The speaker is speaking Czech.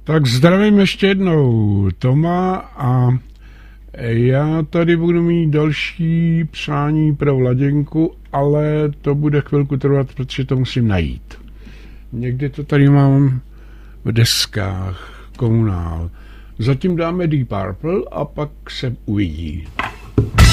Tak zdravím ještě jednou Toma a já tady budu mít další přání pro Vladěnku, ale to bude chvilku trvat, protože to musím najít. Někdy to tady mám v deskách, komunál. Zatím dáme Deep Purple a pak se uvidí.